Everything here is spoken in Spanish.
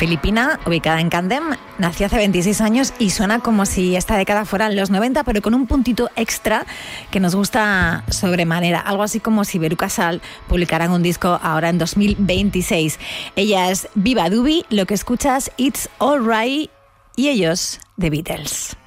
filipina, ubicada en Camden, nació hace 26 años y suena como si esta década fueran los 90, pero con un puntito extra que nos gusta sobremanera. Algo así como si Beru Casal publicaran un disco ahora en 2026. Ella es Viva Dubi, lo que escuchas It's Alright y ellos The Beatles.